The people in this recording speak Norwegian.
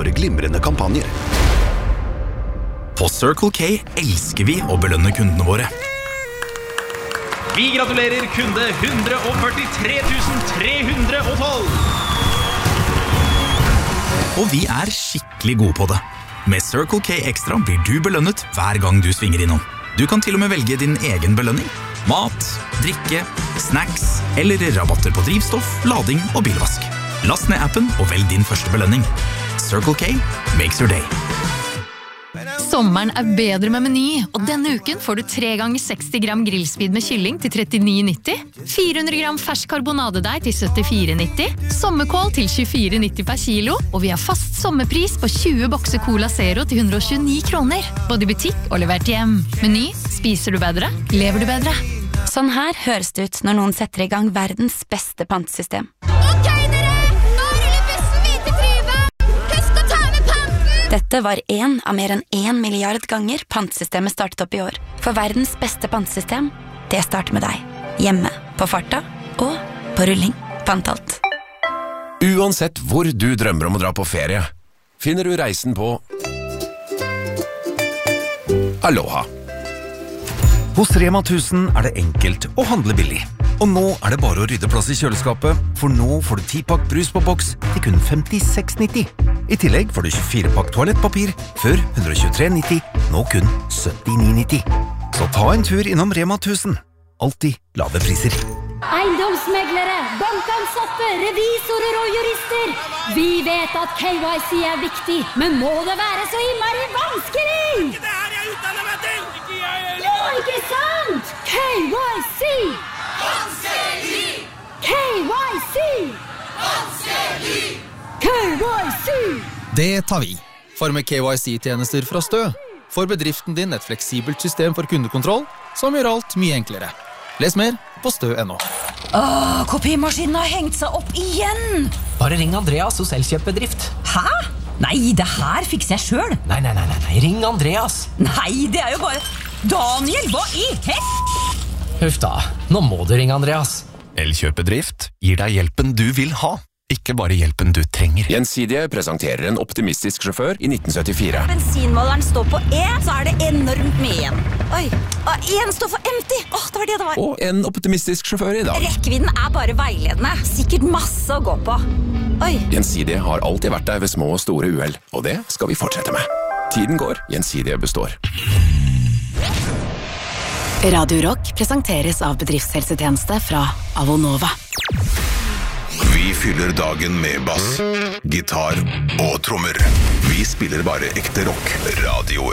våre glimrende kampanjer. På Circle K elsker vi å belønne kundene våre. Vi gratulerer kunde 143 312! Og vi skikkelig gode på det. Med Circle K Extra blir du belønnet hver gang du svinger innom. Du kan til og med velge din egen belønning. Mat, drikke, snacks eller rabatter på drivstoff, lading og bilvask. Last ned appen og velg din første belønning. Circle K makes your day. Sommeren bedre med Meny, og denne uken får du 3 ganger 60 gram grillspid med kylling til 39,90, 400 gram fersk karbonadedeig til 74,90, sommerkål til 24,90 per kilo, og vi har fast sommerpris på 20 bokser Cola Zero til 129 kroner, både i butikk og levert hjem. Meny, spiser du bedre, lever du bedre. Sånn her høres det ut når noen setter i gang verdens beste pantesystem. Dette var en av mer enn 1 milliard ganger pantsystemet startet opp i år. For verdens beste pantesystem, det starter med deg. Hjemme, på farta og på rulling. Pantalt. Uansett hvor du drømmer om å dra på ferie, finner du reisen på Aloha. Hos Rema 1000 det enkelt å handle billig. Og nå det bare å rydde plass i kjøleskapet, for nå får du 10-pakk brus på boks til kun 56,90. I tillegg får du 24-pakk toalettpapir før 123,90, nå kun 79,90. Så ta en tur innom Rema 1000. Alltid lave priser. Eiendomsmeglere, bankansatte, revisorer og jurister. Vi vet at KYC viktig, men må det være så innmari vanskelig? Ikke det her jeg utdanner meg til! Ikke jeg heller! Jo, ikke sant? KYC! Vanskelig! KYC! Vanskelig! KYC! Det tar vi. For med KYC-tjenester fra Stø får bedriften din et fleksibelt system for kundekontroll som gjør alt mye enklere. Les mer på stø.no. Kopimaskinen har hengt seg opp igjen! Bare ring Andreas hos Elkjøp-bedrift. Hæ? Nei, det her fikser jeg selv. Nei, ring Andreas. Nei, det jo bare... Daniel, hva i Huff da, nå må du ringe Andreas. Elkjøp-bedrift gir deg hjelpen du vil ha, ikke bare hjelpen du trenger. Gjensidige presenterer en optimistisk sjåfør i 1974. Bensinmåleren står på E, så det enormt mye igjen. Oi, en står for empty. Det var det var. Og en optimistisk sjåfør i dag. Rekkevidden bare veiledende. Sikkert masse å gå på. Oi. Gjensidige har alltid vært der ved små og store uhell, og det skal vi fortsette med. Tiden går, Gjensidige består. Radio Rock presenteres av bedriftshelsetjeneste fra Avonova. Vi fyller dagen med bass, gitar og trommer. Vi spiller bare ekte rock. Radio